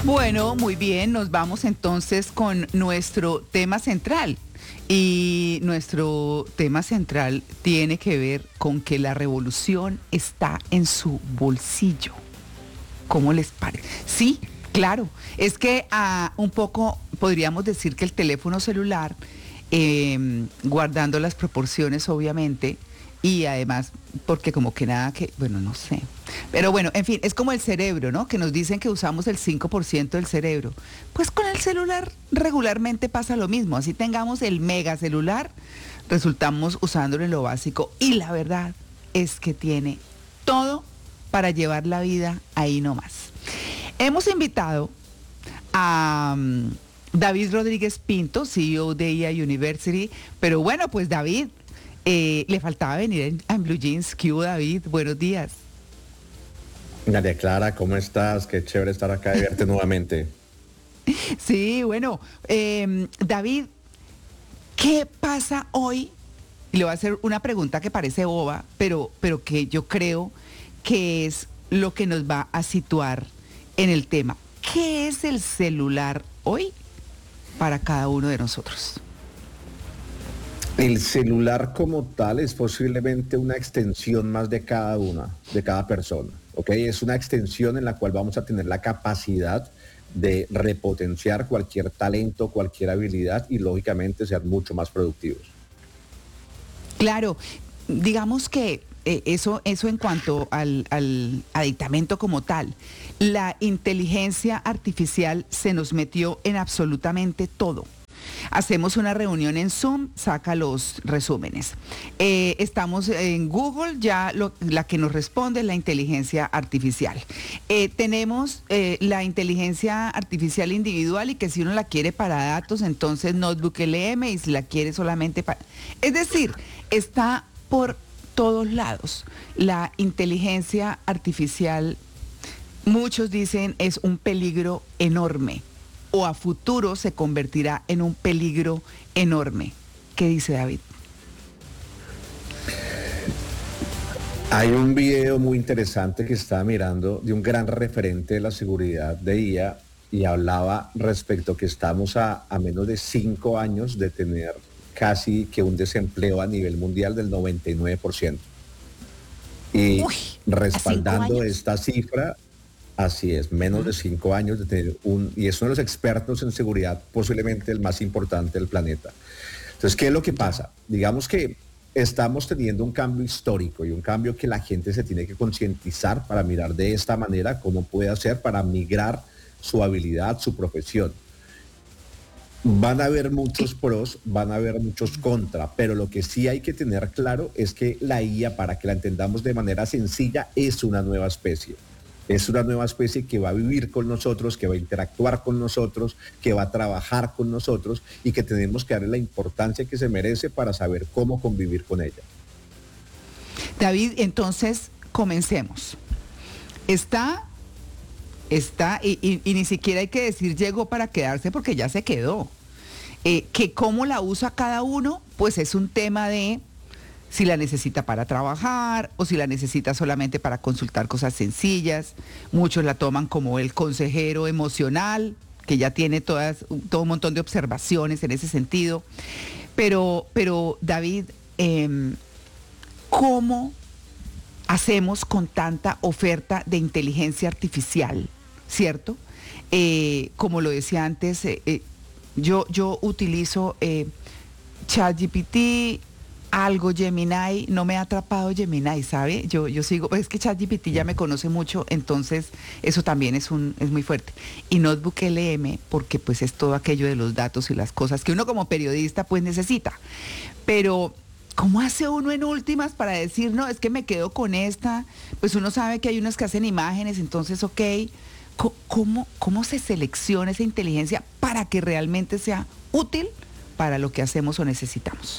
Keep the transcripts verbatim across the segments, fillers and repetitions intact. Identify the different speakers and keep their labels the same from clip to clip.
Speaker 1: Bueno, muy bien, nos vamos entonces con nuestro tema central. Y nuestro tema central tiene que ver con que la revolución está en su bolsillo. ¿Cómo les parece? Sí, claro. Es que ah, un poco podríamos decir que el teléfono celular, eh, guardando las proporciones obviamente, y además porque como que nada que, bueno, no sé. Pero bueno, en fin, es como el cerebro, ¿no? Que nos dicen que usamos el cinco por ciento del cerebro. Pues con el celular regularmente pasa lo mismo. Así tengamos el mega celular, resultamos usándolo en lo básico. Y la verdad es que tiene todo para llevar la vida ahí nomás. Hemos invitado a um, David Rodríguez Pinto, C E O de I A University, pero bueno, pues David, eh, le faltaba venir en, en Blue Jeans. ¿Qué hubo, David? Buenos días.
Speaker 2: María Clara, ¿cómo estás? Qué chévere estar acá y verte nuevamente.
Speaker 1: Sí, bueno, eh, David, ¿qué pasa hoy? Y le voy a hacer una pregunta que parece boba, pero, pero que yo creo que es lo que nos va a situar en el tema. ¿Qué es el celular hoy para cada uno de nosotros?
Speaker 2: El celular como tal es posiblemente una extensión más de cada una, de cada persona, ¿ok? Es una extensión en la cual vamos a tener la capacidad de repotenciar cualquier talento, cualquier habilidad y lógicamente ser mucho más productivos.
Speaker 1: Claro, digamos que eh, eso, eso en cuanto al, al aditamento como tal, la inteligencia artificial se nos metió en absolutamente todo. Hacemos una reunión en Zoom, saca los resúmenes. Eh, estamos en Google, ya lo, la que nos responde es la inteligencia artificial. Eh, tenemos eh, la inteligencia artificial individual y que si uno la quiere para datos, entonces Notebook L M, y si la quiere solamente para... Es decir, está por todos lados. La inteligencia artificial, muchos dicen, es un peligro enorme, o a futuro se convertirá en un peligro enorme. ¿Qué dice David?
Speaker 2: Hay un video muy interesante que estaba mirando de un gran referente de la seguridad de I A y hablaba respecto a que estamos a, a menos de cinco años de tener casi que un desempleo a nivel mundial del noventa y nueve por ciento. Y
Speaker 1: Uy,
Speaker 2: respaldando esta cifra, así es, menos de cinco años de tener un, y es uno de los expertos en seguridad, posiblemente el más importante del planeta. Entonces, ¿qué es lo que pasa? Digamos que estamos teniendo un cambio histórico y un cambio que la gente se tiene que concientizar para mirar de esta manera cómo puede hacer para migrar su habilidad, su profesión. Van a haber muchos pros, van a haber muchos contra, pero lo que sí hay que tener claro es que la I A, para que la entendamos de manera sencilla, es una nueva especie. Es una nueva especie que va a vivir con nosotros, que va a interactuar con nosotros, que va a trabajar con nosotros y que tenemos que darle la importancia que se merece para saber cómo convivir con ella.
Speaker 1: David, entonces comencemos. Está, está, y, y, y ni siquiera hay que decir llegó para quedarse porque ya se quedó. Eh, que cómo la usa cada uno, pues es un tema de si la necesita para trabajar o si la necesita solamente para consultar cosas sencillas. Muchos la toman como el consejero emocional, que ya tiene todas, todo un montón de observaciones en ese sentido. Pero, pero David, eh, ¿cómo hacemos con tanta oferta de inteligencia artificial? ¿Cierto? Eh, como lo decía antes, eh, eh, yo, yo utilizo eh, ChatGPT, algo Gemini, no me ha atrapado Gemini, ¿sabe? Yo, yo sigo, es que ChatGPT ya me conoce mucho, entonces eso también es un, es muy fuerte. Y Notebook L M, porque pues es todo aquello de los datos y las cosas que uno como periodista pues necesita. Pero, ¿cómo hace uno en últimas para decir, no, es que me quedo con esta? Pues uno sabe que hay unos que hacen imágenes, entonces, ok, ¿cómo, cómo se selecciona esa inteligencia para que realmente sea útil para lo que hacemos o necesitamos?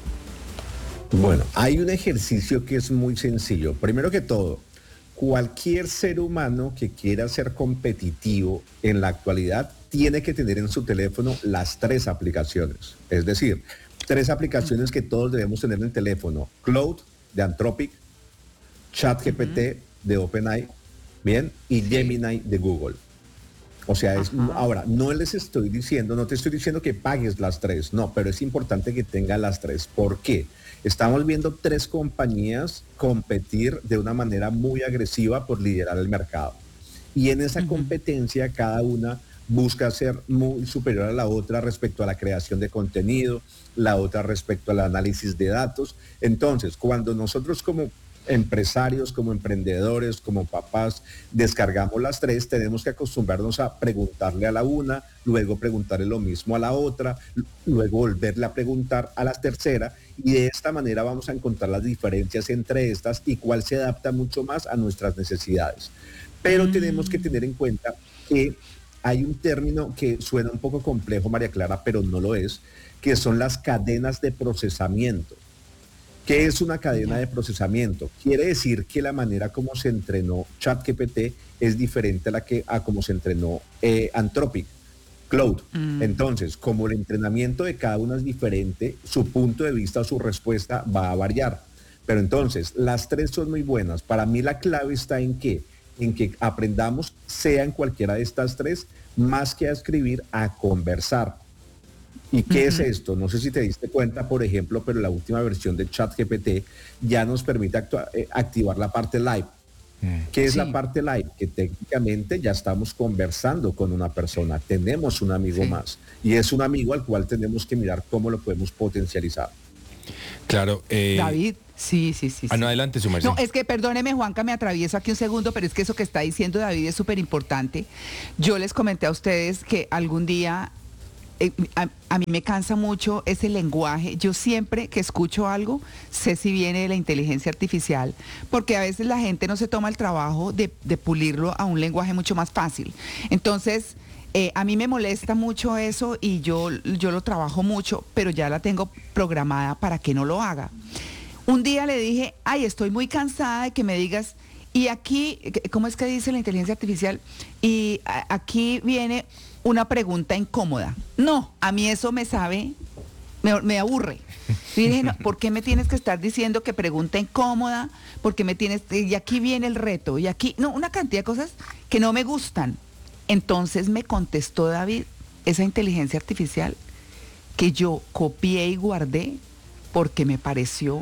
Speaker 2: Bueno, hay un ejercicio que es muy sencillo. Primero que todo, cualquier ser humano que quiera ser competitivo en la actualidad tiene que tener en su teléfono las tres aplicaciones. Es decir, tres aplicaciones que todos debemos tener en el teléfono. Claude, de Anthropic, ChatGPT, uh-huh, de OpenAI, bien, y Gemini, de Google. O sea, es, ahora, no les estoy diciendo, no te estoy diciendo que pagues las tres, no, pero es importante que tengas las tres. ¿Por qué? Estamos viendo tres compañías competir de una manera muy agresiva por liderar el mercado. Y en esa uh-huh. competencia, cada una busca ser muy superior a la otra respecto a la creación de contenido, la otra respecto al análisis de datos. Entonces, cuando nosotros como empresarios, como emprendedores, como papás, descargamos las tres, tenemos que acostumbrarnos a preguntarle a la una, luego preguntarle lo mismo a la otra, luego volverle a preguntar a la tercera, y de esta manera vamos a encontrar las diferencias entre estas y cuál se adapta mucho más a nuestras necesidades. Pero mm. tenemos que tener en cuenta que hay un término que suena un poco complejo, María Clara, pero no lo es, que son las cadenas de procesamiento. ¿Qué es una cadena de procesamiento? Quiere decir que la manera como se entrenó ChatGPT es diferente a la que a como se entrenó eh, Anthropic, Claude. Mm. Entonces, como el entrenamiento de cada una es diferente, su punto de vista o su respuesta va a variar. Pero entonces, las tres son muy buenas. Para mí la clave está en qué, en que aprendamos, sea en cualquiera de estas tres, más que a escribir, a conversar. ¿Y qué uh-huh. es esto? No sé si te diste cuenta, por ejemplo, pero la última versión de ChatGPT ya nos permite actua- eh, activar la parte live. Mm. ¿Qué es sí. la parte live? Que técnicamente ya estamos conversando con una persona, tenemos un amigo sí. más, y es un amigo al cual tenemos que mirar cómo lo podemos potencializar.
Speaker 3: Claro. Eh...
Speaker 1: David. Sí, sí, sí.
Speaker 3: Ah, no,
Speaker 1: sí.
Speaker 3: adelante, su merced.
Speaker 1: No, es que perdóneme, Juanca, me atravieso aquí un segundo, pero es que eso que está diciendo David es súper importante. Yo les comenté a ustedes que algún día... Eh, a, a mí me cansa mucho ese lenguaje. Yo siempre que escucho algo sé si viene de la inteligencia artificial, porque a veces la gente no se toma el trabajo de, de pulirlo a un lenguaje mucho más fácil. Entonces, eh, a mí me molesta mucho eso y yo, yo lo trabajo mucho, pero ya la tengo programada para que no lo haga. Un día le dije, ay, estoy muy cansada de que me digas, y aquí, ¿cómo es que dice la inteligencia artificial? Y a, aquí viene una pregunta incómoda. No, a mí eso me sabe, me, me aburre. Y dije, no, ¿por qué me tienes que estar diciendo que pregunta incómoda? ¿Por qué me tienes, y aquí viene el reto, y aquí, no, una cantidad de cosas que no me gustan. Entonces me contestó David, esa inteligencia artificial, que yo copié y guardé porque me pareció,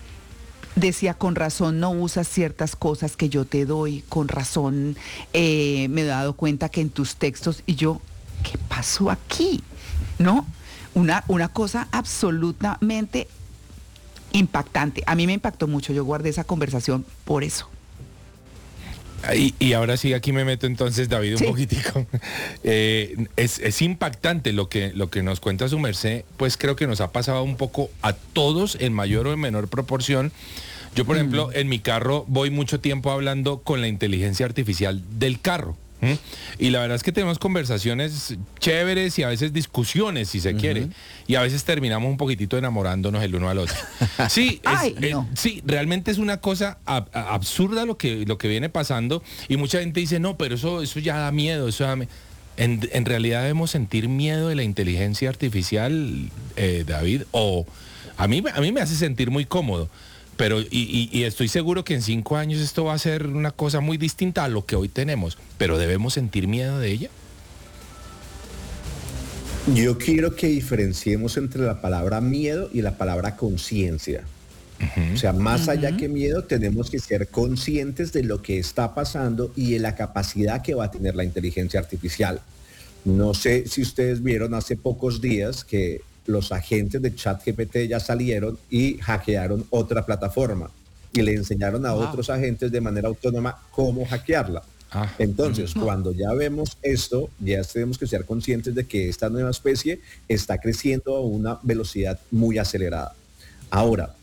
Speaker 1: decía, con razón no usas ciertas cosas que yo te doy, con razón eh, me he dado cuenta que en tus textos, y yo, ¿qué pasó aquí? ¿No? Una, una cosa absolutamente impactante. A mí me impactó mucho, yo guardé esa conversación por eso.
Speaker 3: Y, y ahora sí, aquí me meto entonces, David, un sí. poquitico. Eh, es, es impactante lo que, lo que nos cuenta su merced, pues creo que nos ha pasado un poco a todos en mayor o en menor proporción. Yo, por mm. ejemplo, en mi carro voy mucho tiempo hablando con la inteligencia artificial del carro. ¿Mm? Y la verdad es que tenemos conversaciones chéveres y a veces discusiones, si se uh-huh. quiere, y a veces terminamos un poquitito enamorándonos el uno al otro. Sí, es,
Speaker 1: Ay,
Speaker 3: es,
Speaker 1: no.
Speaker 3: sí, realmente es una cosa ab- absurda lo que, lo que viene pasando, y mucha gente dice, no, pero eso, eso ya da miedo, eso da me-". En, en realidad debemos sentir miedo de la inteligencia artificial, eh, David, o a mí, a mí me hace sentir muy cómodo. Pero, y, y, y estoy seguro que en cinco años esto va a ser una cosa muy distinta a lo que hoy tenemos, pero ¿debemos sentir miedo de ella?
Speaker 2: Yo quiero que diferenciemos entre la palabra miedo y la palabra conciencia. Uh-huh. O sea, más uh-huh. allá que miedo, tenemos que ser conscientes de lo que está pasando y de la capacidad que va a tener la inteligencia artificial. No sé si ustedes vieron hace pocos días que los agentes de ChatGPT ya salieron y hackearon otra plataforma y le enseñaron a wow. otros agentes de manera autónoma cómo hackearla. Ah, Entonces, no. cuando ya vemos esto, ya tenemos que ser conscientes de que esta nueva especie está creciendo a una velocidad muy acelerada. Ahora,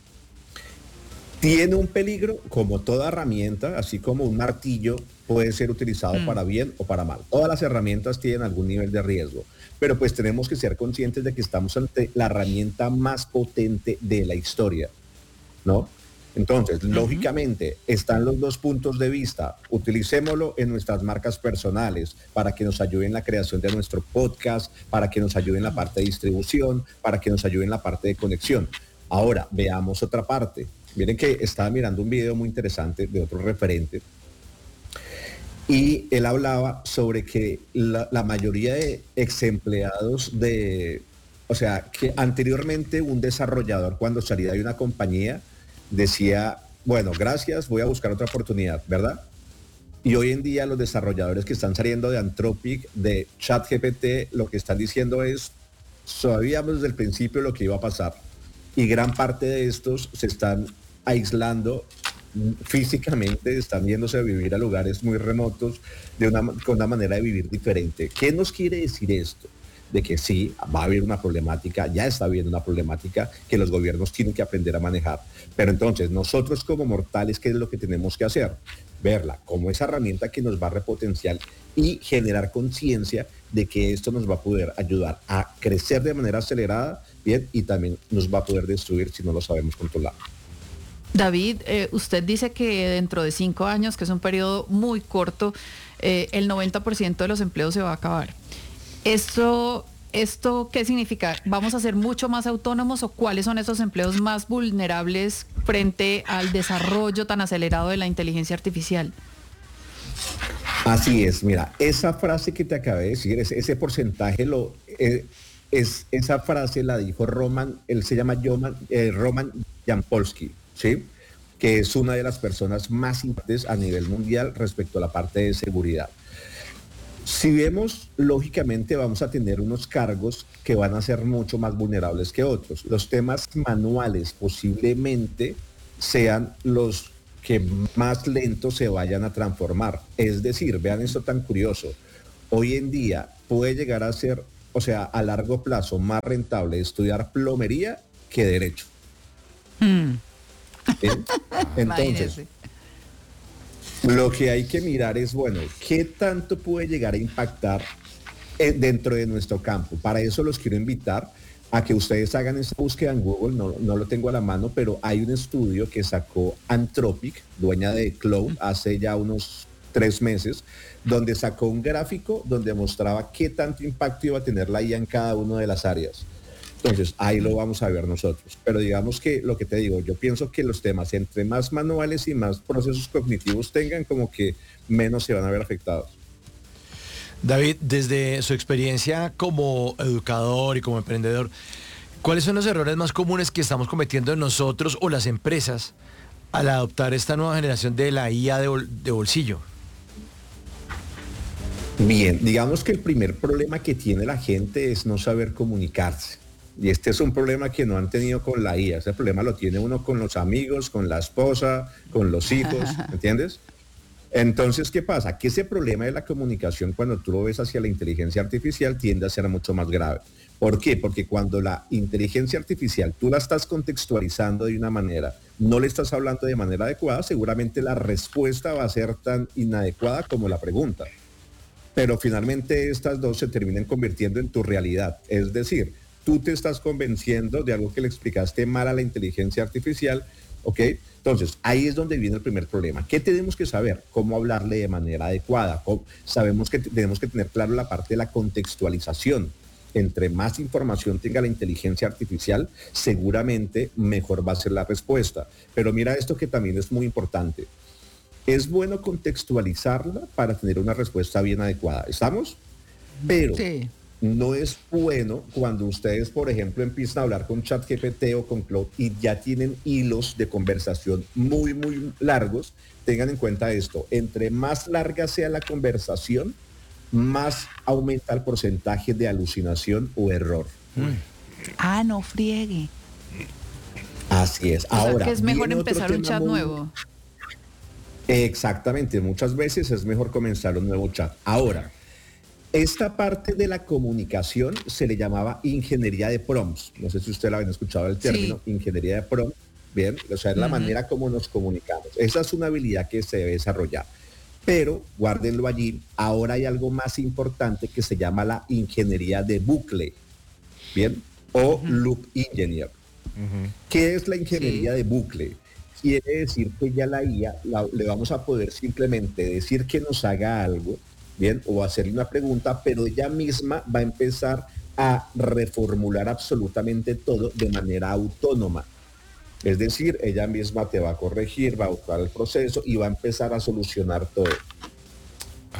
Speaker 2: tiene un peligro, como toda herramienta, así como un martillo puede ser utilizado mm. para bien o para mal. Todas las herramientas tienen algún nivel de riesgo, pero pues tenemos que ser conscientes de que estamos ante la herramienta más potente de la historia, ¿no? Entonces, uh-huh. lógicamente, están los dos puntos de vista. Utilicémoslo en nuestras marcas personales para que nos ayude en la creación de nuestro podcast, para que nos ayude en la parte de distribución, para que nos ayude en la parte de conexión. Ahora, veamos otra parte. Miren que estaba mirando un video muy interesante de otro referente Y él hablaba sobre que la, la mayoría de ex empleados de, o sea, que anteriormente un desarrollador cuando salía de una compañía decía, bueno, gracias, voy a buscar otra oportunidad, ¿verdad? Y hoy en día los desarrolladores que están saliendo de Anthropic, de ChatGPT, lo que están diciendo es, sabíamos desde el principio lo que iba a pasar. Y gran parte de estos se están aislando físicamente, están yéndose a vivir a lugares muy remotos de una, con una manera de vivir diferente. ¿Qué nos quiere decir esto? De que sí, va a haber una problemática, ya está habiendo una problemática que los gobiernos tienen que aprender a manejar. Pero entonces, nosotros como mortales, ¿qué es lo que tenemos que hacer? Verla como esa herramienta que nos va a repotenciar y generar conciencia de que esto nos va a poder ayudar a crecer de manera acelerada, bien, y también nos va a poder destruir si no lo sabemos controlar.
Speaker 4: David, eh, usted dice que dentro de cinco años, que es un periodo muy corto, eh, el noventa por ciento de los empleos se va a acabar. ¿Esto, ¿Esto qué significa? ¿Vamos a ser mucho más autónomos o cuáles son esos empleos más vulnerables frente al desarrollo tan acelerado de la inteligencia artificial?
Speaker 2: Así es, mira, esa frase que te acabé de decir, ese, ese porcentaje, lo, eh, es, esa frase la dijo Roman, él se llama Roman, eh, Roman Jampolsky, ¿sí? Que es una de las personas más importantes a nivel mundial respecto a la parte de seguridad. Si vemos, lógicamente vamos a tener unos cargos que van a ser mucho más vulnerables que otros. Los temas manuales posiblemente sean los que más lentos se vayan a transformar. Es decir, vean esto tan curioso, hoy en día puede llegar a ser, o sea, a largo plazo más rentable estudiar plomería que derecho. Hmm. ¿Eh? Entonces, lo que hay que mirar es, bueno, ¿qué tanto puede llegar a impactar eh, dentro de nuestro campo? Para eso los quiero invitar a que ustedes hagan esa búsqueda en Google, no, no lo tengo a la mano, pero hay un estudio que sacó Anthropic, dueña de Cloud, hace ya unos tres meses, donde sacó un gráfico donde mostraba qué tanto impacto iba a tener la I A en cada una de las áreas. Entonces, ahí lo vamos a ver nosotros. Pero digamos que lo que te digo, yo pienso que los temas, entre más manuales y más procesos cognitivos tengan, como que menos se van a ver afectados.
Speaker 5: David, desde su experiencia como educador y como emprendedor, ¿cuáles son los errores más comunes que estamos cometiendo nosotros o las empresas al adoptar esta nueva generación de la I A de, bol- de bolsillo?
Speaker 2: Bien, digamos que el primer problema que tiene la gente es no saber comunicarse. Y este es un problema que no han tenido con la I A. Ese problema lo tiene uno con los amigos, con la esposa, con los hijos, ¿entiendes? Entonces, ¿qué pasa? Que ese problema de la comunicación, cuando tú lo ves hacia la inteligencia artificial, tiende a ser mucho más grave. ¿Por qué? Porque cuando la inteligencia artificial tú la estás contextualizando de una manera, no le estás hablando de manera adecuada, seguramente la respuesta va a ser tan inadecuada como la pregunta. Pero finalmente estas dos se terminan convirtiendo en tu realidad. Es decir, tú te estás convenciendo de algo que le explicaste mal a la inteligencia artificial, ¿ok? Entonces, ahí es donde viene el primer problema. ¿Qué tenemos que saber? Cómo hablarle de manera adecuada. ¿Cómo? Sabemos que tenemos que tener claro la parte de la contextualización. Entre más información tenga la inteligencia artificial, seguramente mejor va a ser la respuesta. Pero mira esto que también es muy importante. Es bueno contextualizarla para tener una respuesta bien adecuada. ¿Estamos? Pero sí. No es bueno cuando ustedes, por ejemplo, empiezan a hablar con ChatGPT o con Claude y ya tienen hilos de conversación muy, muy largos. Tengan en cuenta esto. Entre más larga sea la conversación, más aumenta el porcentaje de alucinación o error.
Speaker 1: Mm. Ah, no friegue.
Speaker 2: Así es.
Speaker 4: O
Speaker 2: Ahora,
Speaker 4: sea, que es mejor empezar un chat muy... nuevo.
Speaker 2: Exactamente, muchas veces es mejor comenzar un nuevo chat. Ahora, esta parte de la comunicación se le llamaba ingeniería de prompts. No sé si usted la había escuchado el término, sí. Ingeniería de prompts. Bien, o sea, es la uh-huh. manera como nos comunicamos. Esa es una habilidad que se debe desarrollar. Pero, guárdenlo allí, ahora hay algo más importante que se llama la ingeniería de bucle. Bien, o uh-huh. loop engineer. Uh-huh. ¿Qué es la ingeniería sí. de bucle? Quiere decir que ya la I A la, le vamos a poder simplemente decir que nos haga algo, bien, o hacerle una pregunta, pero ella misma va a empezar a reformular absolutamente todo de manera autónoma. Es decir, ella misma te va a corregir, va a buscar el proceso y va a empezar a solucionar todo.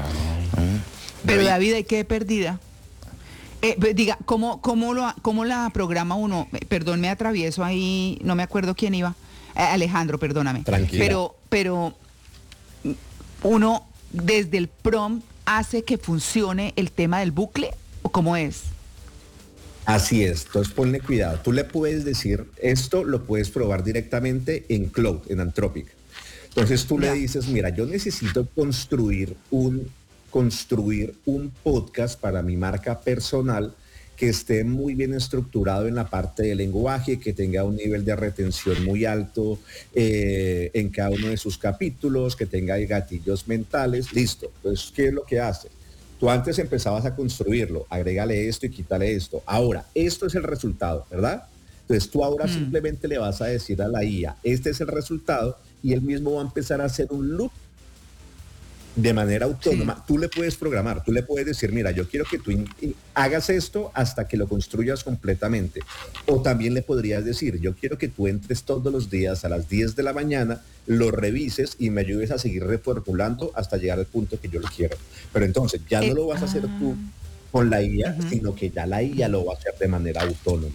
Speaker 1: Pero David, ¿hay qué perdida? Eh, diga, ¿cómo, cómo, lo, ¿cómo la programa uno? Perdón, me atravieso ahí, no me acuerdo quién iba. Eh, Alejandro, perdóname.
Speaker 2: Tranquila.
Speaker 1: Pero, pero uno desde el prompt hace que funcione el tema del bucle, ¿o cómo es?
Speaker 2: Así es, entonces ponle cuidado. Tú le puedes decir, esto lo puedes probar directamente en Cloud, en Anthropic. Entonces tú
Speaker 1: Ya.
Speaker 2: le dices, mira, yo necesito construir un, construir un podcast para mi marca personal que esté muy bien estructurado en la parte del lenguaje, que tenga un nivel de retención muy alto eh, en cada uno de sus capítulos, que tenga gatillos mentales. Listo. Entonces, ¿qué es lo que hace? Tú antes empezabas a construirlo, agrégale esto y quítale esto. Ahora, esto es el resultado, ¿verdad? Entonces tú ahora mm. simplemente le vas a decir a la I A, este es el resultado, y él mismo va a empezar a hacer un loop de manera autónoma. Sí. Tú le puedes programar, tú le puedes decir, mira, yo quiero que tú in- hagas esto hasta que lo construyas completamente. O también le podrías decir, yo quiero que tú entres todos los días a las diez de la mañana, lo revises y me ayudes a seguir reformulando hasta llegar al punto que yo lo quiero. Pero entonces ya no lo vas a hacer tú con la I A, uh-huh. sino que ya la I A lo va a hacer de manera autónoma.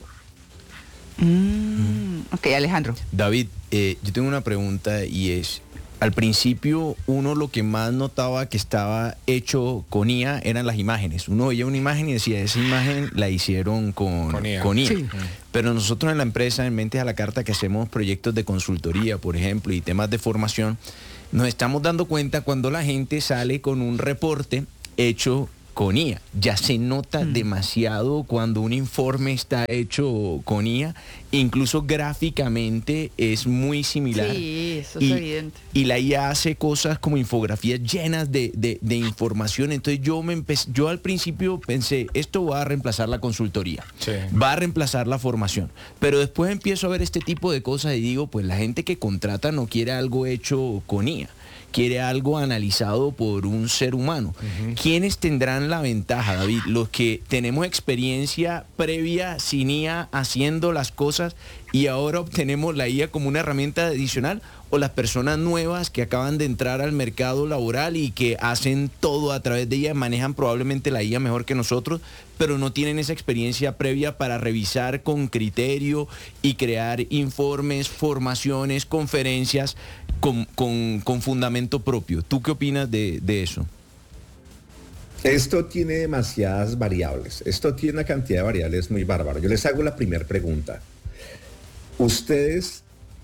Speaker 1: Mm, ok, Alejandro.
Speaker 6: David, eh, yo tengo una pregunta y es, al principio uno lo que más notaba que estaba hecho con I A eran las imágenes. Uno veía una imagen y decía, esa imagen la hicieron con, con I A. Con I A. Sí. Pero nosotros en la empresa, en Mentes a la Carta, que hacemos proyectos de consultoría, por ejemplo, y temas de formación, nos estamos dando cuenta cuando la gente sale con un reporte hecho con I A. Ya se nota mm. demasiado cuando un informe está hecho con I A, incluso gráficamente es muy similar.
Speaker 4: Sí, eso
Speaker 6: y,
Speaker 4: es evidente.
Speaker 6: Y la I A hace cosas como infografías llenas de, de, de información. Entonces yo me empecé, yo al principio pensé, esto va a reemplazar la consultoría, sí. va a reemplazar la formación. Pero después empiezo a ver este tipo de cosas y digo, pues la gente que contrata no quiere algo hecho con I A. Quiere algo analizado por un ser humano. Uh-huh. ¿Quiénes tendrán la ventaja, David? ¿Los que tenemos experiencia previa sin I A haciendo las cosas y ahora obtenemos la I A como una herramienta adicional? ¿O las personas nuevas que acaban de entrar al mercado laboral y que hacen todo a través de I A, manejan probablemente la I A mejor que nosotros, pero no tienen esa experiencia previa para revisar con criterio y crear informes, formaciones, conferencias con, con, con fundamento propio? ¿Tú qué opinas de, de eso?
Speaker 2: Esto tiene demasiadas variables. Esto tiene una cantidad de variables muy bárbara. Yo les hago la primera pregunta. ¿Ustedes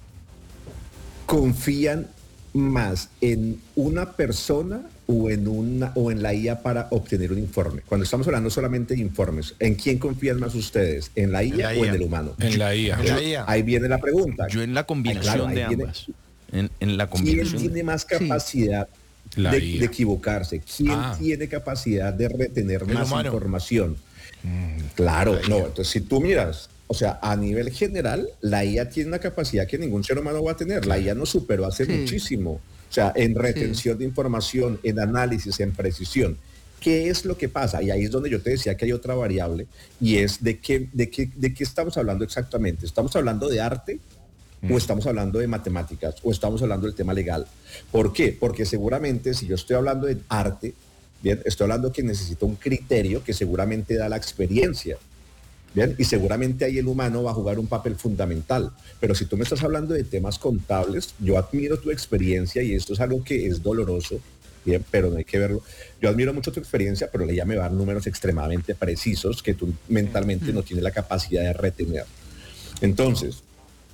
Speaker 2: confían más en una persona o en una o en la I A para obtener un informe? Cuando estamos hablando solamente de informes, ¿en quién confían más ustedes? ¿En la I A, la I A o en el humano?
Speaker 3: En la I A.
Speaker 2: Yo, la I A. Ahí viene la pregunta.
Speaker 6: Yo en la combinación Ay, claro, de viene, ambas. En, en la combinación.
Speaker 2: ¿Quién tiene más capacidad sí. de, de equivocarse? ¿Quién ah. tiene capacidad de retener el más humano. información? Mm, claro, no. Entonces, si tú miras, o sea, a nivel general, la I A tiene una capacidad que ningún ser humano va a tener. La I A nos superó hace sí. muchísimo. O sea, en retención sí. de información, en análisis, en precisión. ¿Qué es lo que pasa? Y ahí es donde yo te decía que hay otra variable, y es de qué, de qué, de qué estamos hablando exactamente. ¿Estamos hablando de arte? ¿O estamos hablando de matemáticas? ¿O estamos hablando del tema legal? ¿Por qué? Porque seguramente si yo estoy hablando de arte, bien, estoy hablando que necesito un criterio que seguramente da la experiencia. Bien, y seguramente ahí el humano va a jugar un papel fundamental. Pero si tú me estás hablando de temas contables, yo admiro tu experiencia y esto es algo que es doloroso, bien, pero no hay que verlo. Yo admiro mucho tu experiencia, pero ella me va a dar números extremadamente precisos que tú mentalmente no tienes la capacidad de retener. Entonces,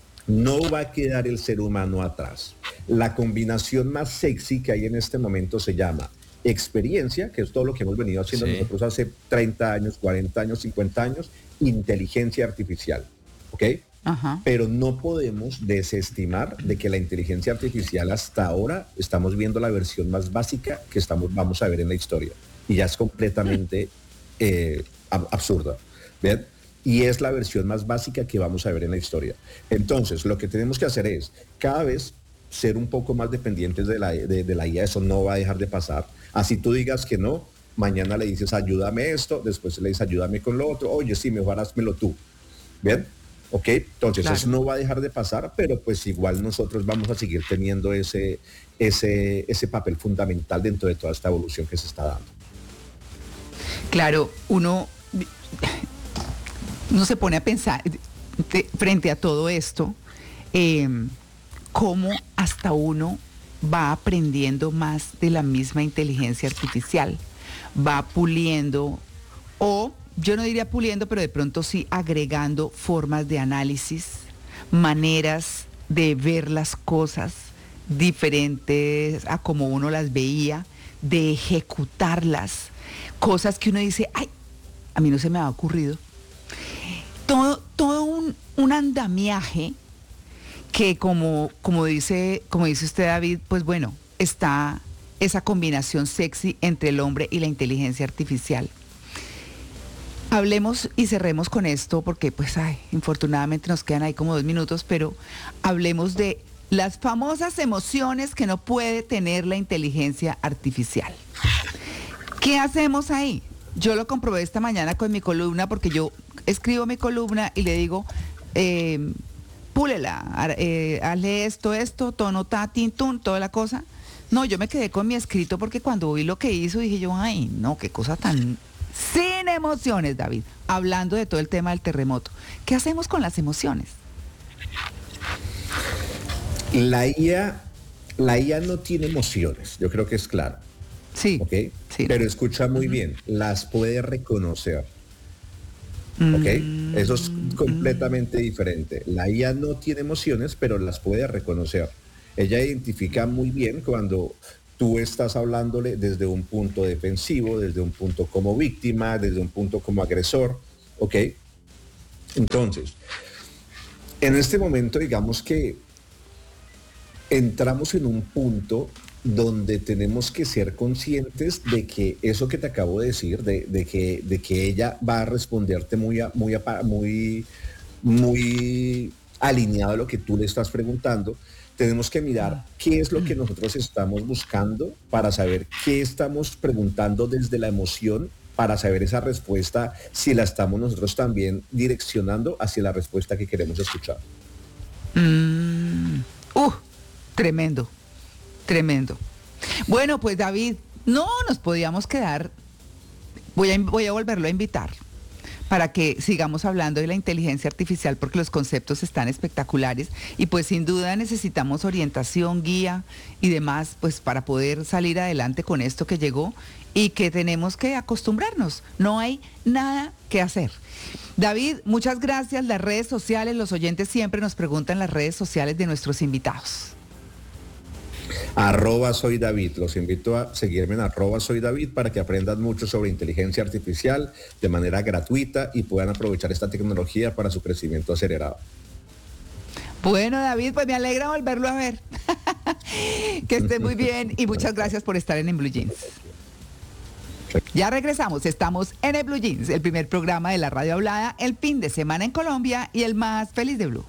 Speaker 2: no va a quedar el ser humano atrás. La combinación más sexy que hay en este momento se llama experiencia, que es todo lo que hemos venido haciendo sí. nosotros hace treinta años, cuarenta años, cincuenta años, inteligencia artificial, ¿ok? Ajá. Pero no podemos desestimar de que la inteligencia artificial hasta ahora estamos viendo la versión más básica que estamos, vamos a ver en la historia. Y ya es completamente eh, ab- absurda, ¿bien? Y es la versión más básica que vamos a ver en la historia. Entonces, lo que tenemos que hacer es cada vez ser un poco más dependientes de la, de, de la I A. Eso no va a dejar de pasar. Así tú digas que no, mañana le dices ayúdame esto, después le dices ayúdame con lo otro, oye sí, mejor házmelo tú. ¿Bien? ¿Ok? Entonces claro. Eso no va a dejar de pasar, pero pues igual nosotros vamos a seguir teniendo ese, ese, ese papel fundamental dentro de toda esta evolución que se está dando.
Speaker 1: Claro, uno, uno se pone a pensar de, frente a todo esto, eh, cómo hasta uno va aprendiendo más de la misma inteligencia artificial, va puliendo, o yo no diría puliendo, pero de pronto sí agregando formas de análisis, maneras de ver las cosas diferentes a como uno las veía, de ejecutarlas, cosas que uno dice, ay, a mí no se me ha ocurrido. Todo, todo un, un andamiaje que como, como, dice, como dice usted, David, pues bueno, está esa combinación sexy entre el hombre y la inteligencia artificial. Hablemos y cerremos con esto porque pues ay, infortunadamente nos quedan ahí como dos minutos, pero hablemos de las famosas emociones que no puede tener la inteligencia artificial. ¿Qué hacemos ahí? Yo lo comprobé esta mañana con mi columna porque yo escribo mi columna y le digo, eh, púlela, eh, hazle esto, esto, tono, ta, tin, tun, toda la cosa. No, yo me quedé con mi escrito porque cuando vi lo que hizo dije yo, ay, no, qué cosa tan... Sin emociones, David, hablando de todo el tema del terremoto. ¿Qué hacemos con las emociones?
Speaker 2: La I A, la I A no tiene emociones, yo creo que es claro.
Speaker 1: Sí.
Speaker 2: ¿Okay?
Speaker 1: Sí.
Speaker 2: Pero escucha muy uh-huh. bien, las puede reconocer. ¿Ok? Mm-hmm. Eso es completamente diferente. La I A no tiene emociones, pero las puede reconocer. Ella identifica muy bien cuando tú estás hablándole desde un punto defensivo, desde un punto como víctima, desde un punto como agresor, ¿ok? Entonces, en este momento digamos que entramos en un punto donde tenemos que ser conscientes de que eso que te acabo de decir, de, de, que, de que ella va a responderte muy, a, muy, a, muy, muy alineado a lo que tú le estás preguntando. Tenemos que mirar qué es lo que nosotros estamos buscando para saber qué estamos preguntando desde la emoción, para saber esa respuesta, si la estamos nosotros también direccionando hacia la respuesta que queremos escuchar.
Speaker 1: Mm, uh, tremendo, tremendo. Bueno, pues David, no nos podíamos quedar, voy a, voy a volverlo a invitar para que sigamos hablando de la inteligencia artificial porque los conceptos están espectaculares y pues sin duda necesitamos orientación, guía y demás pues para poder salir adelante con esto que llegó y que tenemos que acostumbrarnos, no hay nada que hacer. David, muchas gracias. Las redes sociales, los oyentes siempre nos preguntan las redes sociales de nuestros invitados.
Speaker 2: Arroba soy David, los invito a seguirme en arroba soy David para que aprendan mucho sobre inteligencia artificial de manera gratuita y puedan aprovechar esta tecnología para su crecimiento acelerado.
Speaker 1: Bueno, David, pues me alegra volverlo a ver. Que esté muy bien y muchas gracias por estar en, en Blue Jeans. Ya regresamos, estamos en el Blue Jeans, el primer programa de la radio hablada, el fin de semana en Colombia y el más feliz de Blue.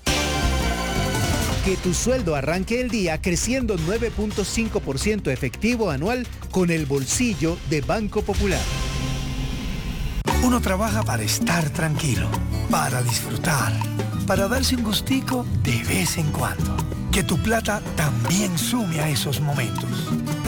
Speaker 7: Que tu sueldo arranque el día creciendo nueve punto cinco por ciento efectivo anual con el bolsillo de Banco Popular.
Speaker 8: Uno trabaja para estar tranquilo, para disfrutar, para darse un gustico de vez en cuando. Que tu plata también sume a esos momentos.